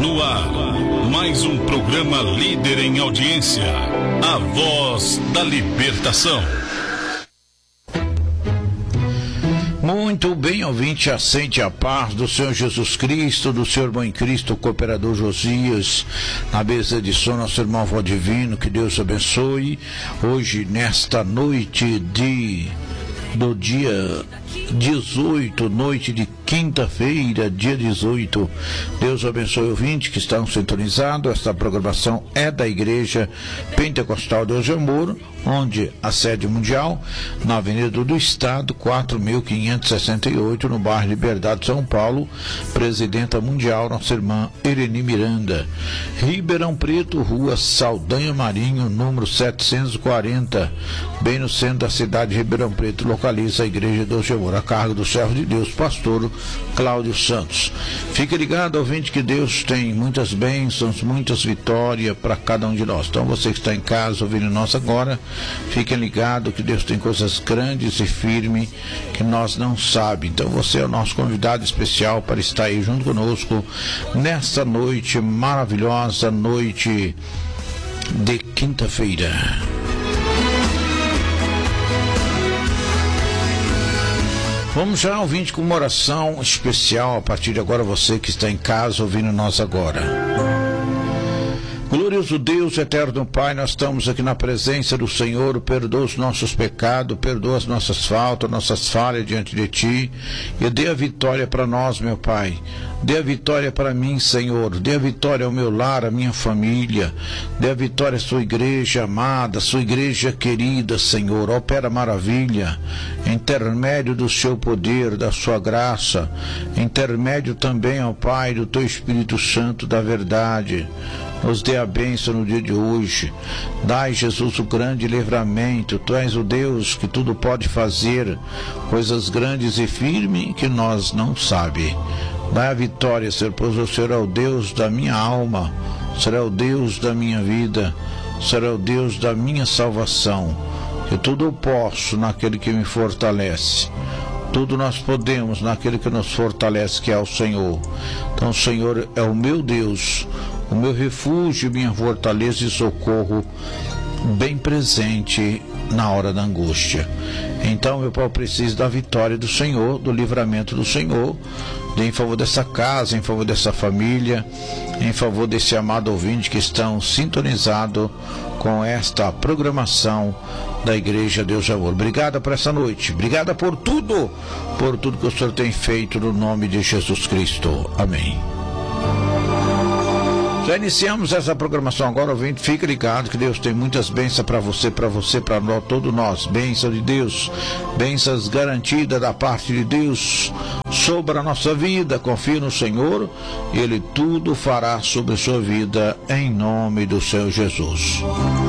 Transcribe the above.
No ar, mais um programa líder em audiência, a Voz da Libertação. Muito bem, ouvinte, aceite a paz do Senhor Jesus Cristo, do seu irmão em Cristo, o cooperador Josias, na mesa de som, nosso irmão avó divino, que Deus abençoe. Hoje, nesta noite do dia 18, noite de quinta-feira, dia 18. Deus abençoe o ouvinte que estão sintonizados. Esta programação é da Igreja Pentecostal Deus de Amor, onde a sede mundial, na Avenida do Estado, 4.568, no bairro Liberdade, São Paulo. Presidenta mundial, nossa irmã Irene Miranda. Ribeirão Preto, Rua Saldanha Marinho, número 740, bem no centro da cidade de Ribeirão Preto, localiza a Igreja Deus de Amor, a cargo do servo de Deus, pastor Cláudio Santos. Fique ligado, ouvinte, que Deus tem muitas bênçãos, muitas vitórias para cada um de nós. Então, você que está em casa ouvindo nós agora, fiquem ligados que Deus tem coisas grandes e firmes que nós não sabemos. Então, você é o nosso convidado especial para estar aí junto conosco nesta noite maravilhosa, noite de quinta-feira. Vamos já, ouvinte, com uma oração especial a partir de agora, você que está em casa ouvindo nós agora. Glorioso Deus, eterno Pai, nós estamos aqui na presença do Senhor. Perdoa os nossos pecados, perdoa as nossas faltas, nossas falhas diante de Ti, e dê a vitória para nós, meu Pai. Dê a vitória para mim, Senhor. Dê a vitória ao meu lar, à minha família. Dê a vitória à sua igreja amada, à sua igreja querida, Senhor. Opera maravilha, intermédio do seu poder, da sua graça, intermédio também, ó Pai, do Teu Espírito Santo da verdade. Nos dê a bênção no dia de hoje. Dai, Jesus, o grande livramento. Tu és o Deus que tudo pode fazer, coisas grandes e firmes que nós não sabemos. Dai a vitória, Senhor, pois o Senhor é o Deus da minha alma, será o Deus da minha vida, será o Deus da minha salvação. Que tudo eu posso naquele que me fortalece. Tudo nós podemos naquele que nos fortalece, que é o Senhor. Então, o Senhor é o meu Deus, o meu refúgio, minha fortaleza e socorro, bem presente na hora da angústia. Então, meu Pai, eu preciso da vitória do Senhor, do livramento do Senhor, em favor dessa casa, em favor dessa família, em favor desse amado ouvinte que estão sintonizados com esta programação da Igreja Deus de Amor. Obrigada por essa noite, obrigada por tudo que o Senhor tem feito, no nome de Jesus Cristo. Amém. Já iniciamos essa programação agora, ouvinte. Fique ligado que Deus tem muitas bênçãos para você, para todos nós. Bênção de Deus, bênçãos garantidas da parte de Deus sobre a nossa vida. Confie no Senhor, Ele tudo fará sobre a sua vida, em nome do Senhor Jesus.